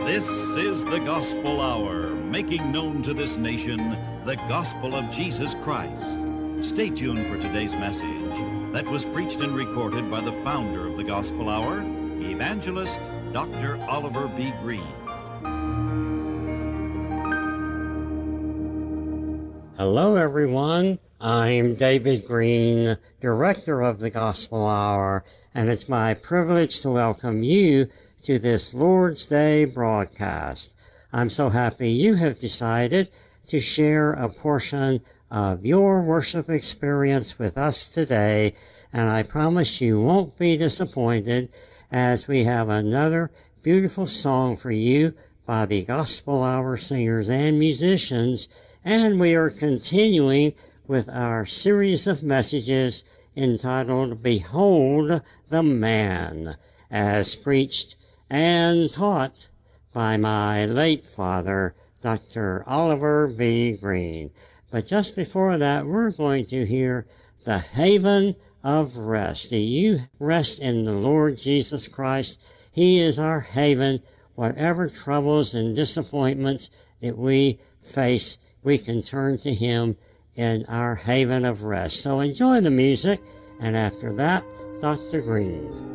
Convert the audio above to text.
This is the Gospel Hour, making known to this nation the gospel of Jesus Christ. Stay tuned for today's message that was preached and recorded by the founder of the Gospel Hour, Evangelist Dr. Oliver B. Green. Hello, everyone. I'm David Green, Director of the Gospel Hour, and it's my privilege to welcome you to this Lord's Day broadcast. I'm so happy you have decided to share a portion of your worship experience with us today, and I promise you won't be disappointed as we have another beautiful song for you by the Gospel Hour singers and musicians, and we are continuing with our series of messages entitled Behold the Man, as preached and taught by my late father, Dr. Oliver B. Green. But just before that, we're going to hear the Haven of Rest. Do you rest in the Lord Jesus Christ? He is our haven. Whatever troubles and disappointments that we face, we can turn to Him in our haven of rest. So enjoy the music, and after that, Dr. Green.